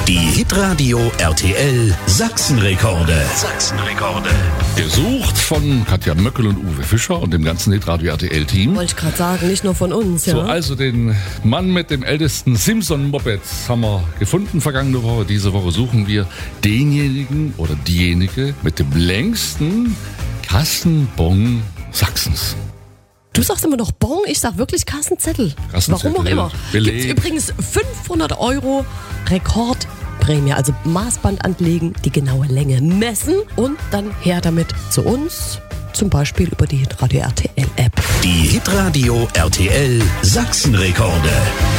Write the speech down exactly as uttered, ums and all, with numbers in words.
Die Hitradio R T L Sachsenrekorde. Sachsenrekorde. Gesucht von Katja Möckel und Uwe Fischer und dem ganzen Hitradio R T L-Team. Wollte ich gerade sagen, nicht nur von uns. Ja? So, also den Mann mit dem ältesten Simpson-Moped haben wir gefunden vergangene Woche. Diese Woche suchen wir denjenigen oder diejenige mit dem längsten Kassenbon Sachsens. Du sagst immer noch Bon, ich sag wirklich Kassenzettel. Kassenzettel, Warum auch immer. Beleg. Gibt's übrigens fünfhundert Euro Rekordprämie. Also Maßband anlegen, die genaue Länge messen und dann her damit zu uns. Zum Beispiel über die Hitradio R T L App. Die Hitradio R T L Sachsenrekorde.